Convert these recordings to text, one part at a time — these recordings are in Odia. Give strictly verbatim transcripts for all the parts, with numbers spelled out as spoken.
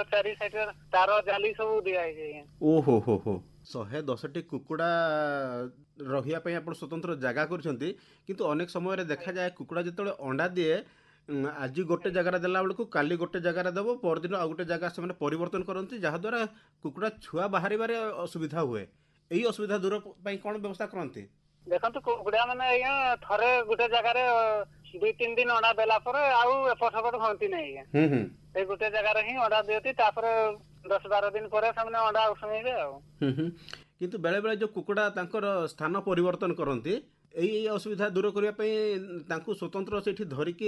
चारि साइड तार जाली सब दिया है। ओहो हो हो शहे दसटी कुकुड़ा रहिया ପାଇଁ ଆପଣ ସ୍ୱତନ୍ତ୍ର ଜାଗା କରିଛନ୍ତି କିନ୍ତୁ ଅନେକ ସମୟରେ ଦେଖାଯାଏ କୁକୁଡ଼ା ଯେତେବେଳେ ଅଣ୍ଡା ଦିଏ ଆଜି ଗୋଟେ ଜାଗାରେ ଦେଲା ବେଳକୁ କାଲି ଗୋଟେ ଜାଗାରେ ଦେବ ପରଦିନ ଆଉ ଗୋଟେ ଜାଗା ସେମାନେ ପରିବର୍ତ୍ତନ କରନ୍ତି ଯାହାଦ୍ୱାରା କୁକୁଡ଼ା ଛୁଆ ବାହାରିବାରେ ଅସୁବିଧା ହୁଏ। ଏଇ ଅସୁବିଧା ଦୂର ପାଇଁ କ'ଣ ବ୍ୟବସ୍ଥା କରନ୍ତି? ଦେଖନ୍ତୁ କୁକୁଡ଼ା ମାନେ ଆଜ୍ଞା ଥରେ ଗୋଟେ ଜାଗାରେ ଦୁଇ ତିନି ଦିନ ଅଣ୍ଡା ଦେଲା ପରେ ଆଉ ଏପଟ ସେପଟ ହୁଅନ୍ତି ନାହିଁ ଆଜ୍ଞା। ସେଇ ଗୋଟେ ଜାଗାରେ ହିଁ ଅଣ୍ଡା ଦିଅନ୍ତି ତାପରେ ଦଶ ବାର ଦିନ ପରେ ସେମାନେ ଅଣ୍ଡା ଉଷୁମେଇବେ ଆଉ। କିନ୍ତୁ ବେଳେ ବେଳେ ଯୋଉ କୁକୁଡ଼ା ତାଙ୍କର ସ୍ଥାନ ପରିବର୍ତ୍ତନ କରନ୍ତି ଏଇ ଏଇ ଅସୁବିଧା ଦୂର କରିବା ପାଇଁ ତାଙ୍କୁ ସ୍ୱତନ୍ତ୍ର ସେଇଠି ଧରିକି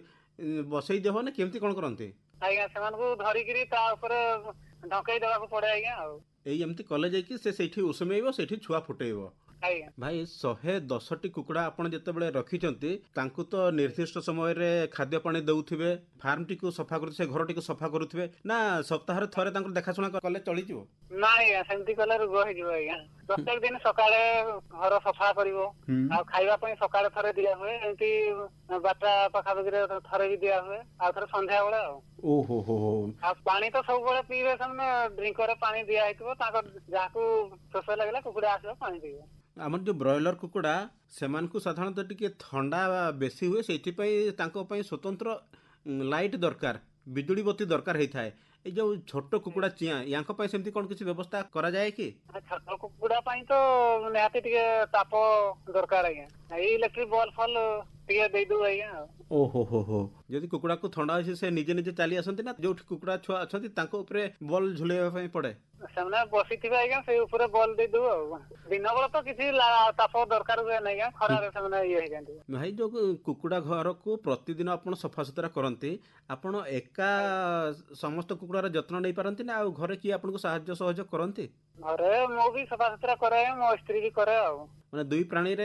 ବସେଇ ଦେବ ନା କେମିତି କ'ଣ କରନ୍ତି? ଆଜ୍ଞା ସେମାନଙ୍କୁ ଧରିକିରି ତା ଉପରେ ଢଙ୍କେଇ ଦେବାକୁ ପଡେ ଆଜ୍ଞା ଆଉ। ଏଇ ଏମିତି କଲେ ଯାଇକି ସେ ସେଇଠି ଉଷୁମେଇବ ସେଇଠି ଛୁଆ ଫୁଟେଇବ। ଭାଇ ଶହେ ଦଶଟି କୁକୁଡ଼ା ଆପଣ ଯେତେବେଳେ ରଖିଛନ୍ତି ତାଙ୍କୁ ତ ନିର୍ଦ୍ଦିଷ୍ଟ ସମୟରେ ଖାଦ୍ୟ ପାଣି ଦେଉଥିବେ ଫାର୍ମଟିକୁ ସଫା କରୁଥିବେ ସେ ଘରଟିକୁ ସଫା କରୁଥିବେ ନା ସପ୍ତାହରେ ଥରେ ତାଙ୍କର ଦେଖାଶୁଣା କଲେ ଚଳିଯିବ? ନା ଆଜ୍ଞା ସେମିତି କଲେ ରୋଗ ହେଇଯିବ ଆଜ୍ଞା। ପ୍ରତ୍ୟେକ ଦିନ ସକାଳେ ଘର ସଫା କରିବ ଆଉ ଖାଇବା ପାଇଁ ସକାଳେ ଥରେ ଦିଆ ହୁଏ ଏମିତି ବାରଟା ପାଖାପାଖିରେ ଥରେ ବି ଦିଆ ହୁଏ ଆଉ ଥରେ ସନ୍ଧ୍ୟା ବେଳେ ଆଉ। ଓହୋ ହୋ ଆଉ ପାଣି ତ ସବୁବେଳେ ପିଇବେ ସେମାନେ ଡ୍ରିଙ୍କରେ ପାଣି ଦିଆ ହେଇଥିବ ତାଙ୍କର ଯାହାକୁ ଶୋଷ ଲାଗିଲା କୁକୁଡ଼ା ଆସିବ ପାଣି ପିଇବ। ଆମର ଯୋଉ ବ୍ରଏଲର କୁକୁଡ଼ା ସେମାନଙ୍କୁ ସାଧାରଣତଃ ଟିକେ ଥଣ୍ଡା ବେଶୀ ହୁଏ ସେଇଥିପାଇଁ ତାଙ୍କ ପାଇଁ ସ୍ୱତନ୍ତ୍ର ଲାଇଟ୍ ଦରକାର ବିଜୁଳି ବତୀ ଦରକାର ହେଇଥାଏ। ଏଇ ଯୋଉ ଛୋଟ କୁକୁଡ଼ା ଚିଆଁ ୟାଙ୍କ ପାଇଁ ସେମିତି କ'ଣ କିଛି ବ୍ୟବସ୍ଥା କରାଯାଏ କି? ଛୋଟ କୁକୁଡ଼ା ପାଇଁ ତ ନିହାତି ଟିକେ ତାପ ଦରକାର ଆଜ୍ଞା ଏଇ ଇଲେକ୍ଟ୍ରିକ ବଲ୍ ଫଲ୍ ଟିକେ ଦେଇଦଉ ଆଜ୍ଞା ଆଉ। ଓହୋ ହୋ ହୋ ଯଦି କୁକୁଡ଼ାକୁ ଥଣ୍ଡା ଅଛି ସେ ନିଜେ ନିଜେ ଚାଲି ଆସନ୍ତି ନା ଯୋଉଠି କୁକୁଡ଼ା ଛୁଆ ଅଛନ୍ତି ତାଙ୍କ ଉପରେ ବଲ୍ ଝୁଲେଇବା ପାଇଁ ପଡେ? ସେମାନେ ବସିଥିବେ ଆଜ୍ଞା ସେଇ ଉପରେ ବଲ୍ ଦେଇଦଉ ଆଉ। ଦିନ ବେଳେ ତ କିଛି ତାପ ଦରକାର ହୁଏ ନାହିଁ ଆଜ୍ଞା ଖରାରେ ସେମାନେ ଇଏ ହେଇଯାନ୍ତି। ଭାଇ ଯୋଉ କୁକୁଡ଼ା ଘରକୁ ପ୍ରତିଦିନ ଆପଣ ସଫାସୁତୁରା କରନ୍ତି ଆପଣ ଏକା ସମସ୍ତ କୁକୁଡ଼ାର ଯତ୍ନ ନେଇ ପାରନ୍ତି ନା ଆଉ ଘରେ କିଏ ଆପଣଙ୍କୁ ସାହାଯ୍ୟ ସହଯୋଗ କରନ୍ତି? ଘରେ ମୁଁ ବି ସଫାସୁତୁରା କରେ ମୋ ସ୍ତ୍ରୀ ବି କରେ ଆଉ। ମାନେ ଦୁଇ ପ୍ରାଣୀରେ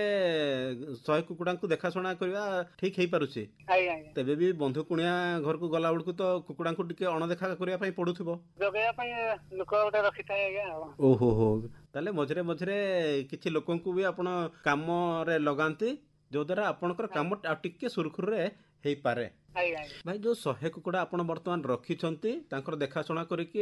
ଶହେ କୁକୁଡ଼ାଙ୍କୁ ଦେଖାଶୁଣା କରିବା ଠିକ ହେଇପାରୁଛି? ତେବେ ବି ବନ୍ଧୁ କୁଣିଆ ଘରକୁ ଗଲା ବେଳକୁ ତ କୁକୁଡ଼ାଙ୍କୁ ଟିକେ ଅଣଦେଖା କରିବା ପାଇଁ ପଡୁଥିବ? ଜଗେଇବା ପାଇଁ ଲୋକ ଗୋଟେ ରଖିଥାଏ ଆଜ୍ଞା ଆଉ। ଓହୋ ହୋ ତାହେଲେ ମଝିରେ ମଝିରେ କିଛି ଲୋକଙ୍କୁ ବି ଆପଣ କାମରେ ଲଗାନ୍ତି ଯୋଉଦ୍ୱାରା ଆପଣଙ୍କର କାମ ଆଉ ଟିକେ ସୁରୁଖୁରୁରେ ହେଇପାରେ। ଭାଇ ଯୋଉ ଶହେ କୁକୁଡ଼ା ଆପଣ ବର୍ତ୍ତମାନ ରଖିଛନ୍ତି ତାଙ୍କର ଦେଖାଶୁଣା କରିକି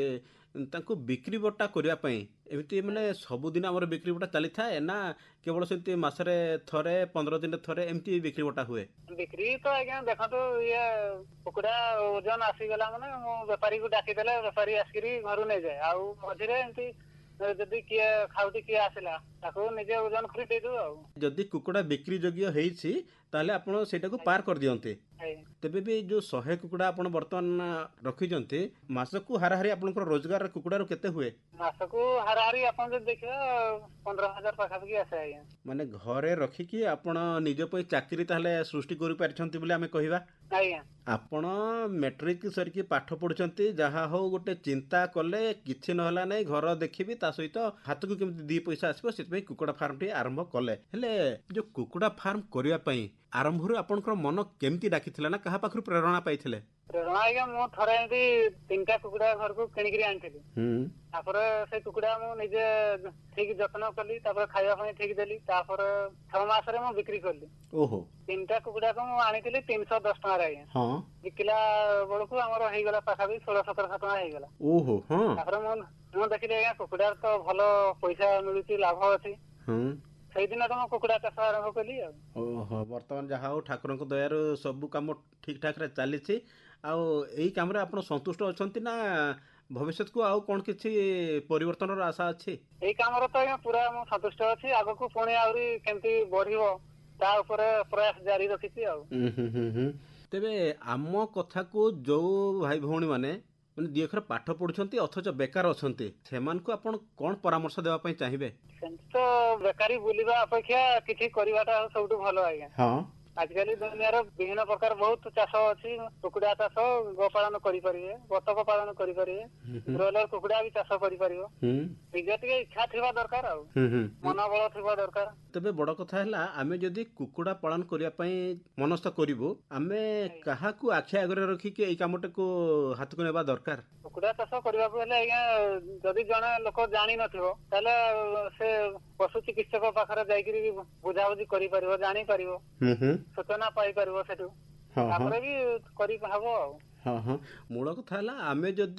ତାଙ୍କୁ ବିକ୍ରି ବଟା କରିବା ପାଇଁ ଏମିତି ମାନେ ସବୁଦିନ ଆମର ବିକ୍ରି ବଟା ଚାଲିଥାଏ ନା କେବଳ ସେମିତି ମାସରେ ଥରେ ପନ୍ଦର ଦିନରେ ଥରେ ଏମିତି ବିକ୍ରି ବଟା ହୁଏ? ବିକ୍ରି ତ ଆଜ୍ଞା ଦେଖନ୍ତୁ ଇଏ କୁକୁଡ଼ା ଓଜନ ଆସିଗଲା ମାନେ ମୁଁ ବେପାରୀକୁ ଡାକିଦେଲେ ବେପାରୀ ଆସିକିରି ଘରୁ ନେଇଯାଏ ଆଉ ମଝିରେ ଏମିତି ଯଦି କିଏ ଖାଉଟି କିଏ ଆସିଲା ତାକୁ ନିଜେ ଓଜନ କରି ଦେଇଦଉ ଆଉ। ଯଦି କୁକୁଡ଼ା ବିକ୍ରି ଯୋଗ୍ୟ ହେଇଛି ତାହେଲେ ଆପଣ ସେଇଟାକୁ ପାର କରିଦିଅନ୍ତି। ତେବେ ବି ଯୋଉ ଶହେ କୁକୁଡ଼ା ଆପଣ ବର୍ତ୍ତମାନ ରଖିଛନ୍ତି ମାସକୁ ହାରାହାରି ଆପଣଙ୍କର ରୋଜଗାର କୁକୁଡ଼ାରୁ କେତେ ହୁଏ? ମାସକୁ ହାରାହାରି ଆପଣ ଯଦି ଦେଖିବା ପନ୍ଦର ହଜାର ପାଖାପାଖି ଆସେ ଆଜ୍ଞା। ମାନେ ଘରେ ରଖିକି ଆପଣ ନିଜ ପାଇଁ ଚାକିରି ତାହେଲେ ସୃଷ୍ଟି କରିପାରିଛନ୍ତି ବୋଲି ଆମେ କହିବା? ଆଜ୍ଞା। ଆପଣ ମେଟ୍ରିକ ସରିକି ପାଠ ପଢୁଛନ୍ତି ଯାହା ହଉ ଗୋଟେ ଚିନ୍ତା କଲେ କିଛି ନହେଲା ନାଇଁ ଘର ଦେଖିବି ତା ସହିତ ହାତକୁ କେମିତି ଦି ପଇସା ଆସିବ ସେଥିପାଇଁ କୁକୁଡ଼ା ଫାର୍ମଟି ଆରମ୍ଭ କଲେ। ହେଲେ ଯୋଉ କୁକୁଡ଼ା ଫାର୍ମ କରିବା ପାଇଁ ଆରମ୍ଭରୁ ଆପଣଙ୍କର ମନ କେମିତି ଡାକିଥିଲା ନା କାହା ପାଖରୁ ପ୍ରେରଣା ପାଇଥିଲେ? ପ୍ରେରଣା ଆଜ୍ଞା ମୁଁ ଥରେ ଏମିତି ତିନିଟା କୁକୁଡ଼ା ଘରକୁ କିଣିକିରି ଆଣିଥିଲି। ତାପରେ ସେ କୁକୁଡ଼ା ମୁଁ ନିଜେ ଠିକ ଯତ୍ନ କଲି ତାପରେ ଖାଇବା ପାଇଁ ଠିକ ଦେଲି ତାପରେ ଛଅ ମାସରେ ମୁଁ ବିକ୍ରି କଲି। ଓହୋ ତିନିଟା କୁକୁଡ଼ାକୁ ମୁଁ ଆଣିଥିଲି ତିନିଶହ ଦଶ ଟଙ୍କାରେ ଆଜ୍ଞା। ବିକିଲା ବେଳକୁ ଆମର ହେଇଗଲା ପାଖାପାଖି ଷୋହଳ ସତରଶହ ଟଙ୍କା ହେଇଗଲା। ଓହୋ ହଁ ତାପରେ ମୁଁ ମୁଁ ଦେଖିଲି ଆଜ୍ଞା କୁକୁଡ଼ାର ତ ଭଲ ପଇସା ମିଳୁଛି ଲାଭ ଅଛି। ସେଇଦିନ ତ ମୁଁ କୁକୁଡ଼ା ଚାଷ ଆରମ୍ଭ କଲି ଆଉ। ଓହୋ ବର୍ତ୍ତମାନ ଯାହା ହଉ ଠାକୁରଙ୍କ ଦୟାରୁ ସବୁ କାମ ଠିକ ଠାକ ରେ ଚାଲିଛି। ଆଉ ଏଇ କାମରେ ଆପଣ ସନ୍ତୁଷ୍ଟ ଅଛନ୍ତି ନା ଭବିଷ୍ୟତକୁ ଆଉ କଣ କିଛି ପରିବର୍ତ୍ତନର ଆଶା ଅଛି? ଏଇ କାମରେ ତ ଆଜ୍ଞା ପୁରା ମୁଁ ସନ୍ତୁଷ୍ଟ ଅଛି ଆଗକୁ ପୁଣି ଆହୁରି କେମିତି ବଢିବ ତା ଉପରେ ପ୍ରୟାସ ଜାରି ରଖିଛି ଆଉ। ତେବେ ଆମ କଥାକୁ ଯୋଉ ଭାଇ ଭଉଣୀ ମାନେ ମାନେ ଦି ଅକ୍ଷର ପାଠ ପଢୁଛନ୍ତି ଅଥଚ ବେକାର ଅଛନ୍ତି ସେମାନଙ୍କୁ ଆପଣ କଣ ପରାମର୍ଶ ଦେବା ପାଇଁ ଚାହିଁବେ? ସେମିତି ତ ବେକାରୀ ବୁଲିବା ଅପେକ୍ଷା କିଛି କରିବାଟା ସବୁଠୁ ଭଲ ଆଜ୍ଞା। ଆଜିକାଲି ଦୁନିଆର ବିଭିନ୍ନ ପ୍ରକାର ବହୁତ ଚାଷ ଅଛି କୁକୁଡ଼ା ଚାଷ ଗୋପାଳନ କରିପାରିବେ ବତକ ପାଳନ କରିପାରିବେ ବ୍ରଏଲର କୁକୁଡ଼ା ବି ଚାଷ କରିପାରିବ ନିଜ ଟିକେ ଇଚ୍ଛା ଥିବା ଦରକାର ଆଉ ମନୋବଳ ଥିବା ଦରକାର। ତେବେ ବଡ କଥା ହେଲା ଆମେ ଯଦି କୁକୁଡ଼ା ପାଳନ କରିବା ପାଇଁ ମନସ୍ଥ କରିବୁ ଆମେ କାହାକୁ ଆଖି ଆଗରେ ରଖିକି ଏଇ କାମଟାକୁ ହାତକୁ ନେବା ଦରକାର? କୁକୁଡ଼ା ଚାଷ କରିବାକୁ ହେଲେ ଆଜ୍ଞା ଯଦି ଜଣେ ଲୋକ ଜାଣିନଥିବ ତାହେଲେ ସେ ପଶୁ ଚିକିତ୍ସକ ପାଖରେ ଯାଇକିରି ବୁଝାବୁଝି କରିପାରିବ ଜାଣିପାରିବ ସୂଚନା ପାଇପାରିବ ସେଠୁ ତାପରେ ବି କରି ହବ ଆଉ। ହଁ ହଁ ମୂଳ କଥା ହେଲା ଆମେ ଯଦି